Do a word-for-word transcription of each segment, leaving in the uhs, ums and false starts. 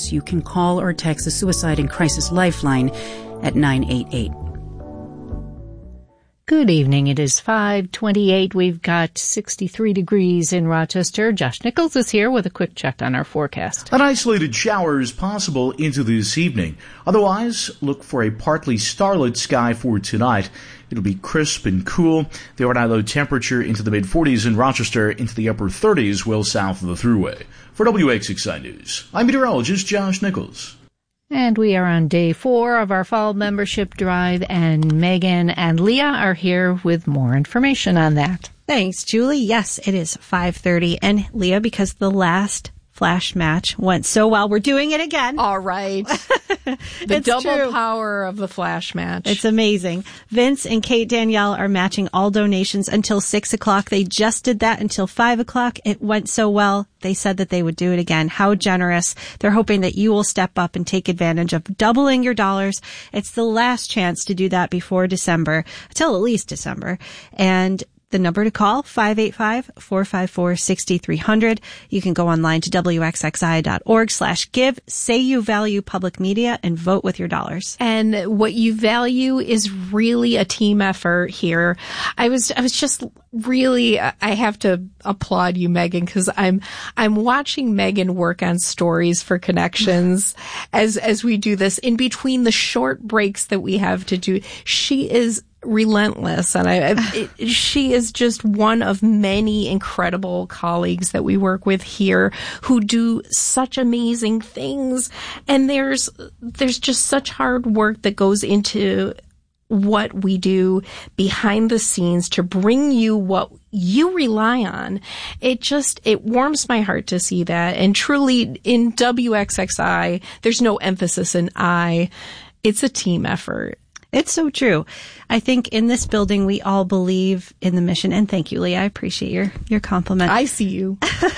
crisis, you can call or text the Suicide and Crisis Lifeline at nine eight eight. Good evening. It is five twenty-eight. We've got sixty-three degrees in Rochester. Josh Nichols is here with a quick check on our forecast. An isolated shower is possible into this evening. Otherwise, look for a partly starlit sky for tonight. It'll be crisp and cool. The overnight low temperature into the mid-forties in Rochester, into the upper thirties well south of the Thruway. For W X X I News, I'm meteorologist Josh Nichols. And we are on day four of our fall membership drive, and Megan and Leah are here with more information on that. Thanks, Julie. Yes, it is five thirty. And Leah, because the last Flash match went so well, we're doing it again. All right. The double true. power of the Flash match. It's amazing. Vince and Kate Danielle are matching all donations until six o'clock. They just did that until five o'clock. It went so well. They said that they would do it again. How generous. They're hoping that you will step up and take advantage of doubling your dollars. It's the last chance to do that before December, until at least December. And the number to call, five eight five, four five four, six three zero zero. You can go online to W X X I dot org slash give. Say you value public media and vote with your dollars. And what you value is really a team effort here. I was, I was just really, I have to applaud you, Megan, because I'm, I'm watching Megan work on stories for Connections as, as we do this in between the short breaks that we have to do. She is relentless, and I, I it, she is just one of many incredible colleagues that we work with here who do such amazing things. And there's there's just such hard work that goes into what we do behind the scenes to bring you what you rely on. It just, it warms my heart to see that. And truly, in W X X I, there's no emphasis in I. It's a team effort. It's so true. I think in this building, we all believe in the mission. And thank you, Lee. I appreciate your, your compliment. I see you.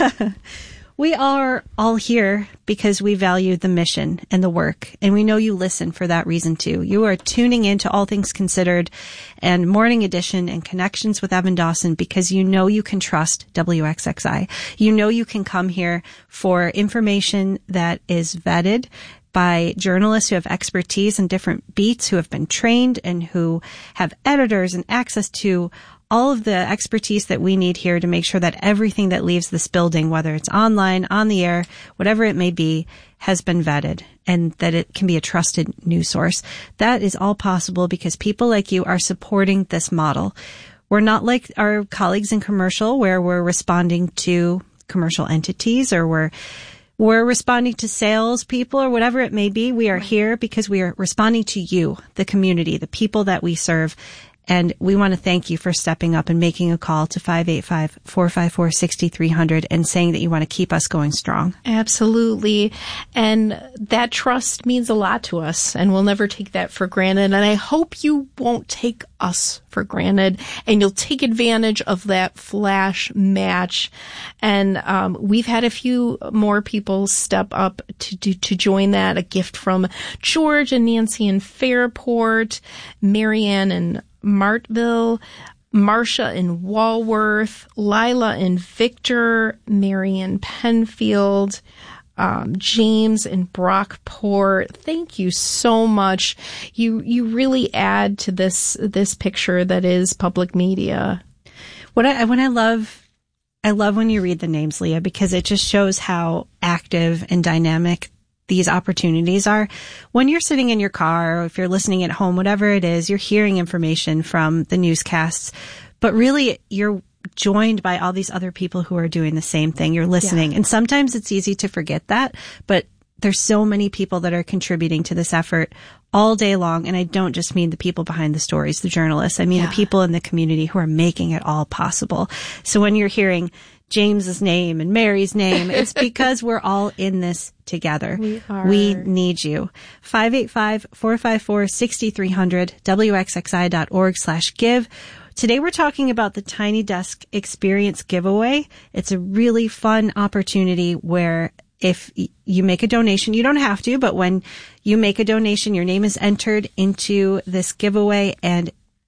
We are all here because we value the mission and the work. And we know you listen for that reason, too. You are tuning in to All Things Considered and Morning Edition and Connections with Evan Dawson because you know you can trust W X X I. You know you can come here for information that is vetted by journalists who have expertise in different beats, who have been trained and who have editors and access to all of the expertise that we need here to make sure that everything that leaves this building, whether it's online, on the air, whatever it may be, has been vetted and that it can be a trusted news source. That is all possible because people like you are supporting this model. We're not like our colleagues in commercial where we're responding to commercial entities or we're We're responding to salespeople or whatever it may be. We are here because we are responding to you, the community, the people that we serve. And we want to thank you for stepping up and making a call to five eight five, four five four, six three zero zero and saying that you want to keep us going strong. Absolutely. And that trust means a lot to us, and we'll never take that for granted. And I hope you won't take us for granted, and you'll take advantage of that Flash match. And um, we've had a few more people step up to, to to join that. A gift from George and Nancy in Fairport, Marianne and Martville, Marcia in Walworth, Lila in Victor, Marion Penfield, um, James in Brockport. Thank you so much. You you really add to this this picture that is public media. What I when I love I love when you read the names, Leah, because it just shows how active and dynamic these opportunities are. When you're sitting in your car, or if you're listening at home, whatever it is, you're hearing information from the newscasts, but really you're joined by all these other people who are doing the same thing. You're listening. Yeah. And sometimes it's easy to forget that, but there's so many people that are contributing to this effort all day long. And I don't just mean the people behind the stories, the journalists. I mean yeah. the people in the community who are making it all possible. So when you're hearing James's name and Mary's name, it's because we're all in this together. We are. We need you. five eight five, four five four, six three zero zero, W X X I dot org slash give. Today we're talking about the Tiny Desk Experience giveaway. It's a really fun opportunity where if you make a donation, you don't have to, but when you make a donation, your name is entered into this giveaway, and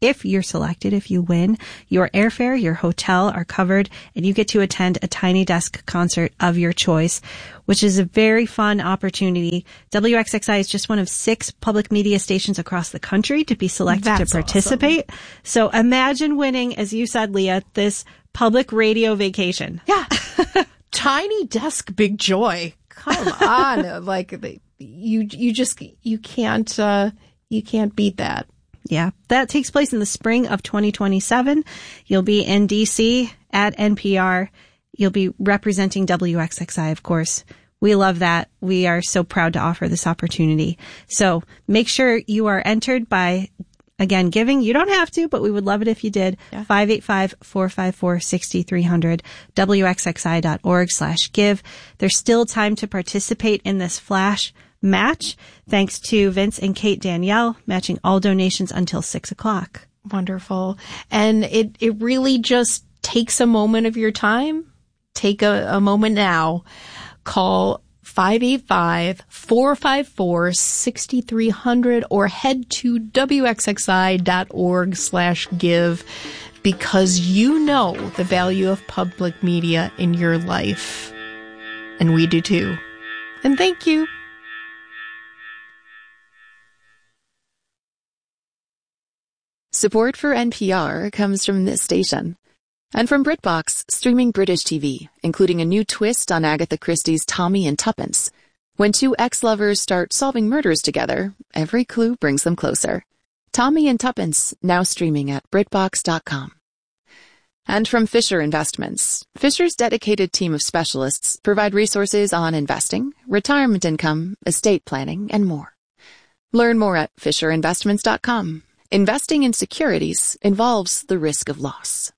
if you're selected, if you win, your airfare, your hotel are covered, and you get to attend a Tiny Desk concert of your choice, which is a very fun opportunity. W X X I is just one of six public media stations across the country to be selected That's to participate. Awesome. So imagine winning, as you said, Leah, this public radio vacation. Yeah. Tiny Desk, big joy. Come on. Like, you, you just, you can't, uh, you can't beat that. Yeah, that takes place in the spring of twenty twenty-seven. You'll be in D C at N P R. You'll be representing W X X I, of course. We love that. We are so proud to offer this opportunity. So make sure you are entered by, again, giving. You don't have to, but we would love it if you did. Yeah. five eight five, four five four, six three zero zero, W X X I dot org slash give. There's still time to participate in this flash match, thanks to Vince and Kate Danielle, matching all donations until six o'clock. Wonderful. And it, it really just takes a moment of your time. Take a, a moment now. Call five eight five, four five four, six three zero zero or head to W X X I dot org slash give, because you know the value of public media in your life. And we do too. And thank you. Support for N P R comes from this station. And from BritBox, streaming British T V, including a new twist on Agatha Christie's Tommy and Tuppence. When two ex-lovers start solving murders together, every clue brings them closer. Tommy and Tuppence, now streaming at Britbox dot com. And from Fisher Investments, Fisher's dedicated team of specialists provide resources on investing, retirement income, estate planning, and more. Learn more at Fisher Investments dot com. Investing in securities involves the risk of loss.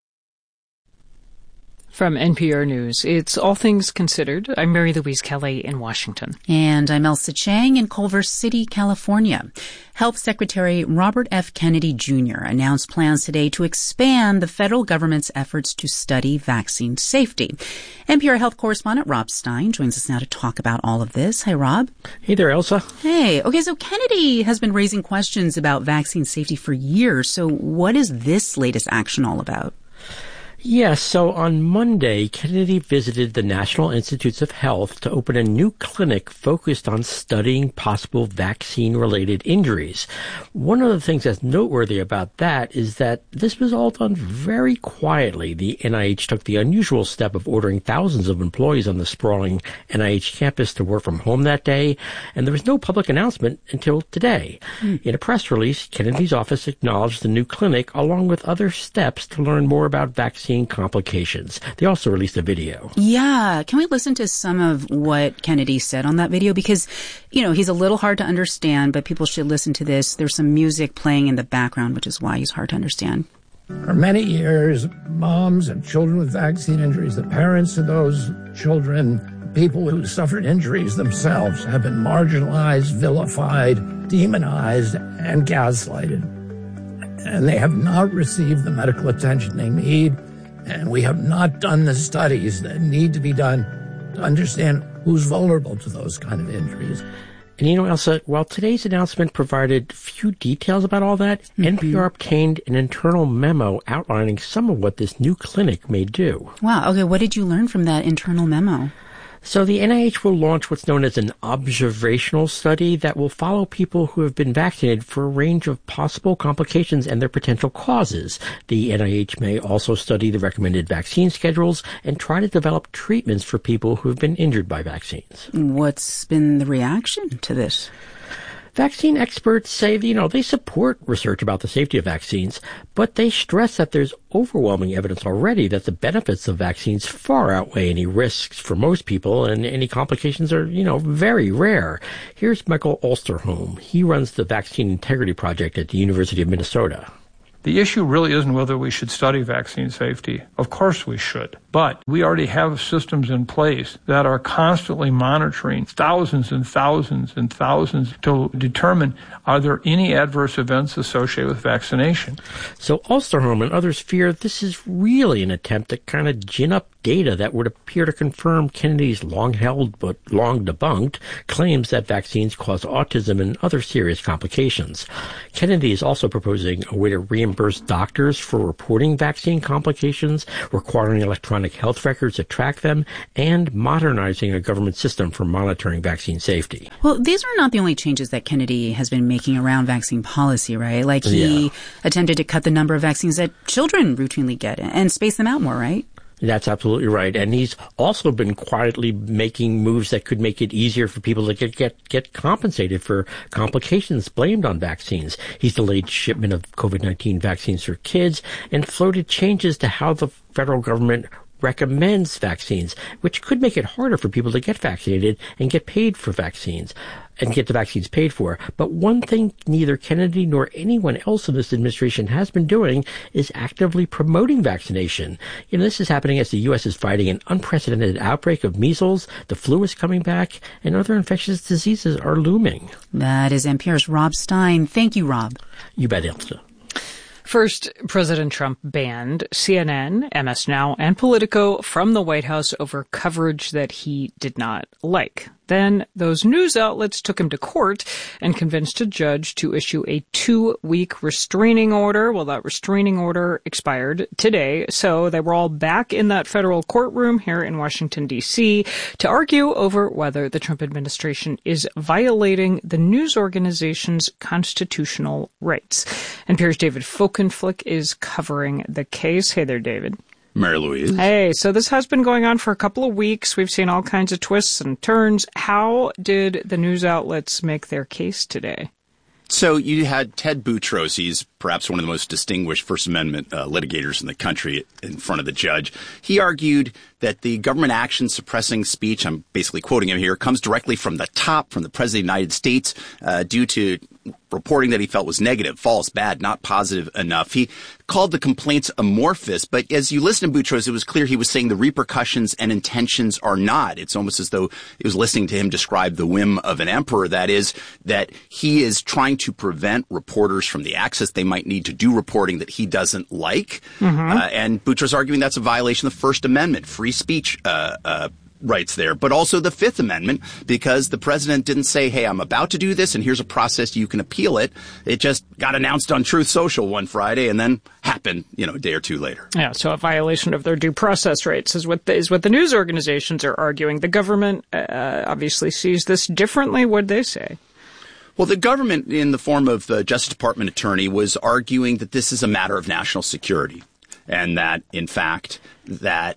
From N P R News, it's All Things Considered. I'm Mary Louise Kelly in Washington. And I'm Elsa Chang in Culver City, California. Health Secretary Robert F. Kennedy Junior announced plans today to expand the federal government's efforts to study vaccine safety. N P R health correspondent Rob Stein joins us now to talk about all of this. Hi, Rob. Hey there, Elsa. Hey. Okay, so Kennedy has been raising questions about vaccine safety for years. So what is this latest action all about? Yes, so on Monday, Kennedy visited the National Institutes of Health to open a new clinic focused on studying possible vaccine-related injuries. One of the things that's noteworthy about that is that this was all done very quietly. The N I H took the unusual step of ordering thousands of employees on the sprawling N I H campus to work from home that day, and there was no public announcement until today. Mm. In a press release, Kennedy's office acknowledged the new clinic along with other steps to learn more about vaccine complications. They also released a video. Yeah. Can we listen to some of what Kennedy said on that video? Because, you know, he's a little hard to understand, but people should listen to this. There's some music playing in the background, which is why he's hard to understand. For many years, moms and children with vaccine injuries, the parents of those children, people who suffered injuries themselves, have been marginalized, vilified, demonized, and gaslighted. And they have not received the medical attention they need. And we have not done the studies that need to be done to understand who's vulnerable to those kind of injuries. And you know, Elsa, while today's announcement provided few details about all that, mm-hmm. N P R obtained an internal memo outlining some of what this new clinic may do. Wow. Okay, what did you learn from that internal memo? So the N I H will launch what's known as an observational study that will follow people who have been vaccinated for a range of possible complications and their potential causes. The N I H may also study the recommended vaccine schedules and try to develop treatments for people who have been injured by vaccines. What's been the reaction to this? Vaccine experts say, you know, they support research about the safety of vaccines, but they stress that there's overwhelming evidence already that the benefits of vaccines far outweigh any risks for most people, and any complications are, you know, very rare. Here's Michael Osterholm. He runs the Vaccine Integrity Project at the University of Minnesota. The issue really isn't whether we should study vaccine safety. Of course we should. But we already have systems in place that are constantly monitoring thousands and thousands and thousands to determine are there any adverse events associated with vaccination. So Osterholm and others fear this is really an attempt to kind of gin up data that would appear to confirm Kennedy's long-held but long debunked claims that vaccines cause autism and other serious complications. Kennedy is also proposing a way to reimburse doctors for reporting vaccine complications, requiring electronic health records to track them, and modernizing a government system for monitoring vaccine safety. Well, these are not the only changes that Kennedy has been making around vaccine policy, right? Like he yeah. attempted to cut the number of vaccines that children routinely get and space them out more, right? That's absolutely right. And he's also been quietly making moves that could make it easier for people to get, get, get compensated for complications blamed on vaccines. He's delayed shipment of COVID nineteen vaccines for kids and floated changes to how the federal government recommends vaccines, which could make it harder for people to get vaccinated and get paid for vaccines and get the vaccines paid for. But one thing neither Kennedy nor anyone else in this administration has been doing is actively promoting vaccination. You know, this is happening as the U S is fighting an unprecedented outbreak of measles, the flu is coming back, and other infectious diseases are looming. That is N P R's Rob Stein. Thank you, Rob. You bet, Elsa. First, President Trump banned C N N, M S Now, and Politico from the White House over coverage that he did not like. Then those news outlets took him to court and convinced a judge to issue a two-week restraining order. Well, that restraining order expired today, so they were all back in that federal courtroom here in Washington, D C to argue over whether the Trump administration is violating the news organization's constitutional rights. N P R's David Folkenflik is covering the case. Hey there, David. Mary Louise. Hey, so this has been going on for a couple of weeks. We've seen all kinds of twists and turns. How did the news outlets make their case today? So you had Ted Boutros. He's perhaps one of the most distinguished First Amendment uh, litigators in the country in front of the judge. He argued that the government action suppressing speech, I'm basically quoting him here, comes directly from the top, from the President of the United States, uh, due to reporting that he felt was negative, false, bad, not positive enough. He called the complaints amorphous, but as you listen to Boutros, it was clear he was saying the repercussions and intentions are not. It's almost as though it was listening to him describe the whim of an emperor. That is, that he is trying to prevent reporters from the access they might need to do reporting that he doesn't like. Mm-hmm. Uh, and Boutros arguing that's a violation of the First Amendment, free speech uh, uh rights there, but also the Fifth Amendment, because the president didn't say, hey, I'm about to do this and here's a process you can appeal it. It just got announced on Truth Social one Friday and then happened, you know, a day or two later. Yeah, so a violation of their due process rights is what the, is what the news organizations are arguing. The government uh, obviously sees this differently. What'd they say? Well, the government, in the form of the Justice Department attorney, was arguing that this is a matter of national security and that, in fact, that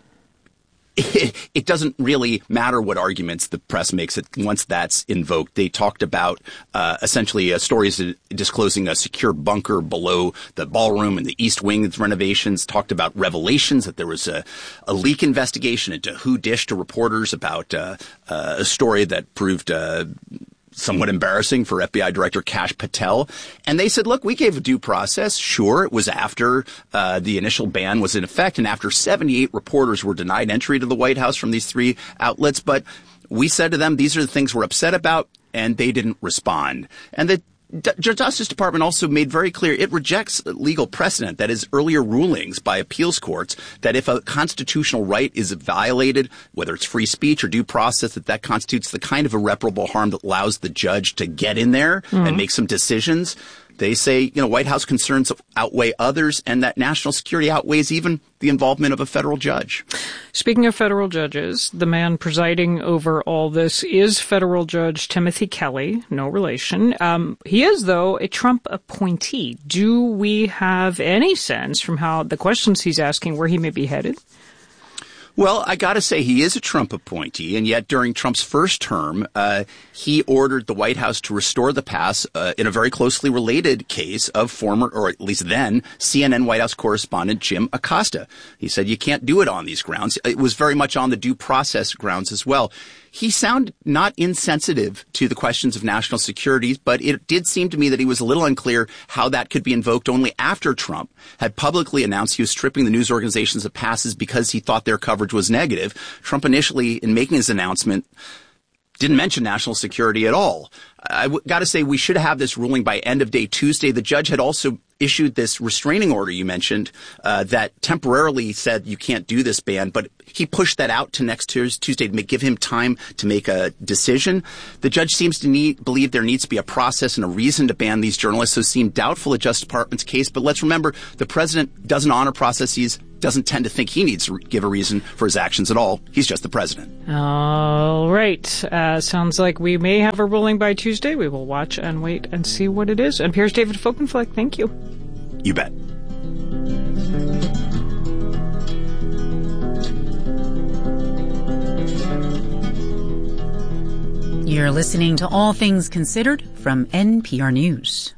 It, it doesn't really matter what arguments the press makes it once that's invoked. They talked about uh, essentially uh, stories disclosing a secure bunker below the ballroom and the East Wing renovations, talked about revelations that there was a, a leak investigation into who dished to reporters about uh, uh, a story that proved uh, somewhat embarrassing for F B I Director Kash Patel. And they said, look, we gave a due process. Sure, it was after uh, the initial ban was in effect and after seventy-eight reporters were denied entry to the White House from these three outlets. But we said to them, these are the things we're upset about, and they didn't respond. And the D- Justice Department also made very clear it rejects legal precedent, that is earlier rulings by appeals courts, that if a constitutional right is violated, whether it's free speech or due process, that that constitutes the kind of irreparable harm that allows the judge to get in there mm-hmm. and make some decisions. They say, you know, White House concerns outweigh others and that national security outweighs even the involvement of a federal judge. Speaking of federal judges, the man presiding over all this is federal Judge Timothy Kelly, no relation. Um, he is, though, a Trump appointee. Do we have any sense from how the questions he's asking where he may be headed? Well, I got to say, he is a Trump appointee, and yet during Trump's first term, uh, he ordered the White House to restore the pass uh, in a very closely related case of former, or at least then, C N N White House correspondent Jim Acosta. He said you can't do it on these grounds. It was very much on the due process grounds as well. He sounded not insensitive to the questions of national security, but it did seem to me that he was a little unclear how that could be invoked only after Trump had publicly announced he was stripping the news organizations of passes because he thought their coverage was negative. Trump initially, in making his announcement, didn't mention national security at all. I w- got to say, we should have this ruling by end of day Tuesday. The judge had also issued this restraining order you mentioned uh, that temporarily said you can't do this ban, but he pushed that out to next Tuesday to make, give him time to make a decision. The judge seems to need, believe there needs to be a process and a reason to ban these journalists, so seem doubtful of Justice Department's case. But let's remember, the president doesn't honor processes, doesn't tend to think he needs to give a reason for his actions at all. He's just the president. All right. Uh, sounds like we may have a ruling by Tuesday. We will watch and wait and see what it is. And here's David Folkenflik. Thank you. You bet. You're listening to All Things Considered from N P R News.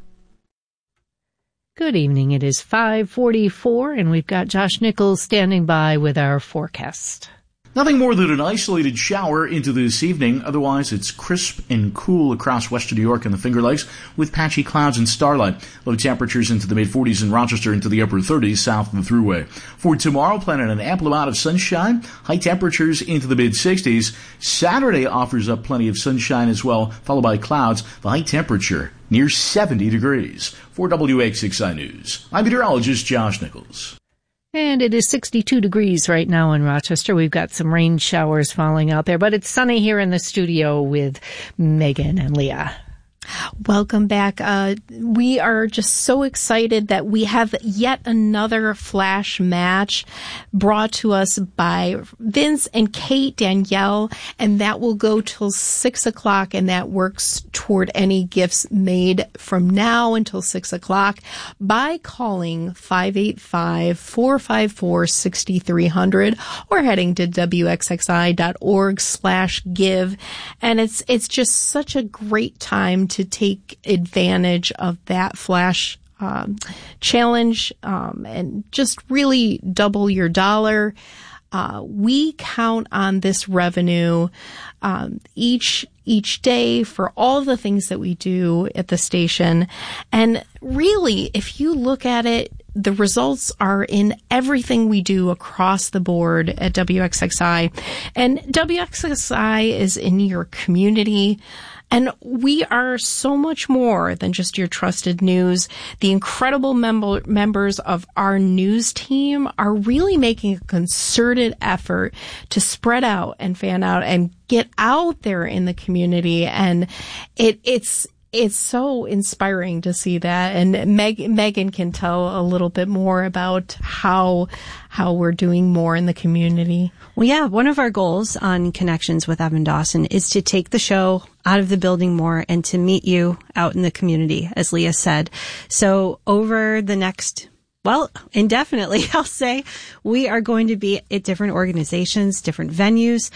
Good evening. It is five forty-four, and we've got Josh Nichols standing by with our forecast. Nothing more than an isolated shower into this evening. Otherwise, it's crisp and cool across western New York and the Finger Lakes with patchy clouds and starlight. Low temperatures into the mid-forties in Rochester, into the upper thirties south of the Thruway. For tomorrow, planning an ample amount of sunshine. High temperatures into the mid-sixties. Saturday offers up plenty of sunshine as well, followed by clouds. The high temperature near seventy degrees. For W X six I News, I'm meteorologist Josh Nichols. And it is sixty-two degrees right now in Rochester. We've got some rain showers falling out there, but it's sunny here in the studio with Megan and Leah. Welcome back. Uh, we are just so excited that we have yet another flash match brought to us by Vince and Kate Danielle, and that will go till six o'clock, and that works toward any gifts made from now until six o'clock by calling five eight five, four five four, six three zero zero or heading to W X X I dot org slash give. And it's, it's just such a great time to take advantage of that flash um, challenge um, and just really double your dollar. Uh, we count on this revenue um, each each day for all the things that we do at the station. And really, if you look at it, the results are in everything we do across the board at W X X I. And W X X I is in your community. And we are so much more than just your trusted news. The incredible mem- members of our news team are really making a concerted effort to spread out and fan out and get out there in the community. And it, it's, It's so inspiring to see that. And Meg, Megan can tell a little bit more about how how we're doing more in the community. Well, yeah, one of our goals on Connections with Evan Dawson is to take the show out of the building more and to meet you out in the community, as Leah said. So over the next Well, indefinitely, I'll say, we are going to be at different organizations, different venues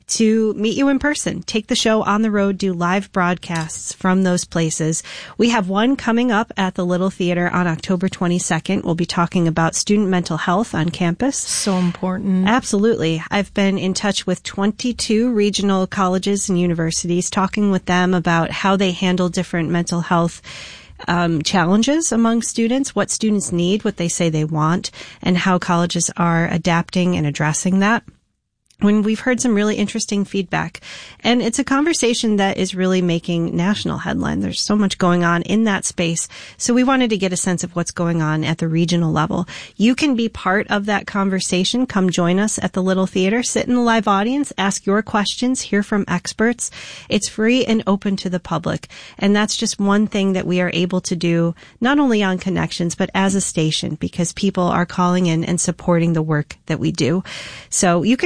to meet you in person, take the show on the road, do live broadcasts from those places. We have one coming up at the Little Theater on October twenty-second. We'll be talking about student mental health on campus. So important. Absolutely. I've been in touch with twenty-two regional colleges and universities, talking with them about how they handle different mental health Um, challenges among students, what students need, what they say they want, and how colleges are adapting and addressing that. When we've heard some really interesting feedback. And it's a conversation that is really making national headline. There's so much going on in that space. So we wanted to get a sense of what's going on at the regional level. You can be part of that conversation. Come join us at the Little Theater. Sit in the live audience. Ask your questions. Hear from experts. It's free and open to the public. And that's just one thing that we are able to do, not only on Connections, but as a station, because people are calling in and supporting the work that we do. So you can find more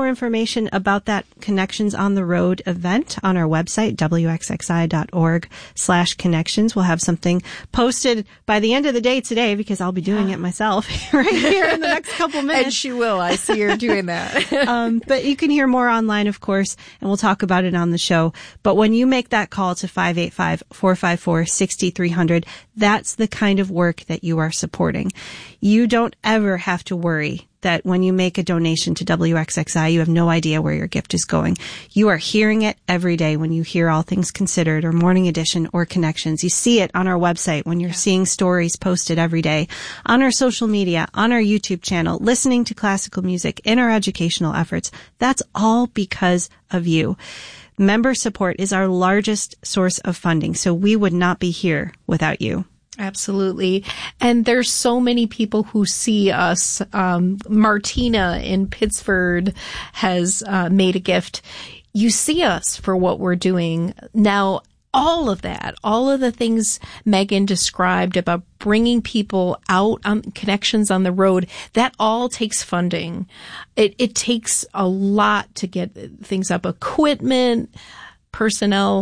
information about that Connections on the Road event on our website, W X X I dot org slash connections. We'll have something posted by the end of the day today because I'll be doing it myself right here in the next couple minutes. And she will. I see her doing that. um, but you can hear more online, of course, and we'll talk about it on the show. But when you make that call to five eight five, four five four, six three zero zero, that's the kind of work that you are supporting. You don't ever have to worry that when you make a donation to W X X I, you have no idea where your gift is going. You are hearing it every day when you hear All Things Considered or Morning Edition or Connections. You see it on our website when you're yeah. seeing stories posted every day, on our social media, on our YouTube channel, listening to classical music, in our educational efforts. That's all because of you. Member support is our largest source of funding, so we would not be here without you. Absolutely. And there's so many people who see us. Um, Martina in Pittsford has uh, made a gift. You see us for what we're doing. Now, all of that, all of the things Megan described about bringing people out on Connections on the Road, that all takes funding. It, it takes a lot to get things up, equipment, personnel,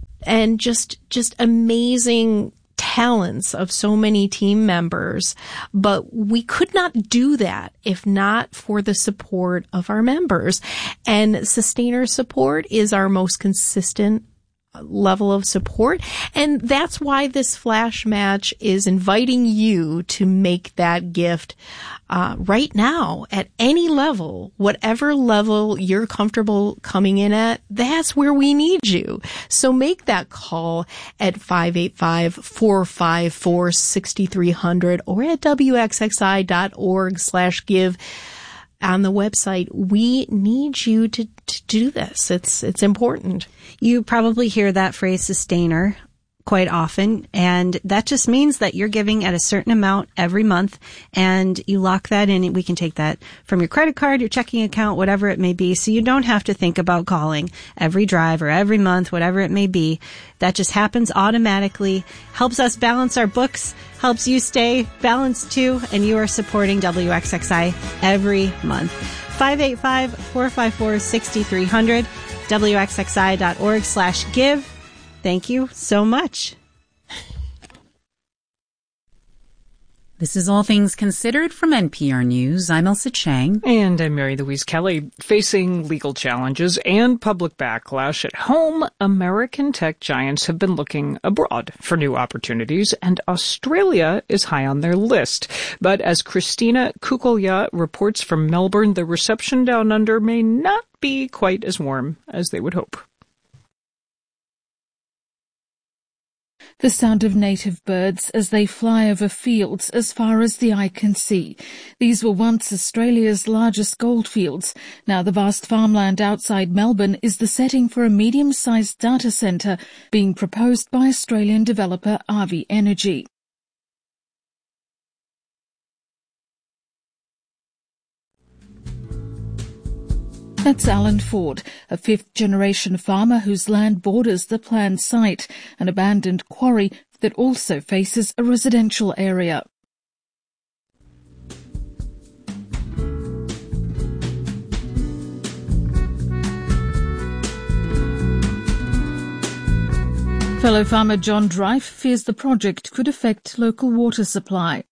and just, just amazing talents of so many team members. But we could not do that if not for the support of our members. And Sustainer support is our most consistent level of support. And that's why this flash match is inviting you to make that gift uh, right now at any level, whatever level you're comfortable coming in at, that's where we need you. So make that call at five eight five, four five four, six three zero zero or at W X X I dot org slash give. On the website, we need you to, to do this. It's, it's important. You probably hear that phrase sustainer quite often, and that just means that you're giving at a certain amount every month, and you lock that in, and we can take that from your credit card, your checking account, whatever it may be, so you don't have to think about calling every drive or every month, whatever it may be. That just happens automatically, helps us balance our books, helps you stay balanced too, and you are supporting W X X I every month. five eight five, four five four, six three zero zero, W X X I dot org slash give. Thank you so much. This is All Things Considered from N P R News. I'm Elsa Chang. And I'm Mary Louise Kelly. Facing legal challenges and public backlash at home, American tech giants have been looking abroad for new opportunities, and Australia is high on their list. But as Christina Kukulya reports from Melbourne, the reception down under may not be quite as warm as they would hope. The sound of native birds as they fly over fields as far as the eye can see. These were once Australia's largest goldfields. Now the vast farmland outside Melbourne is the setting for a medium-sized data centre being proposed by Australian developer Avi Energy. That's Alan Ford, a fifth-generation farmer whose land borders the planned site, an abandoned quarry that also faces a residential area. Fellow farmer John Drive fears the project could affect local water supply.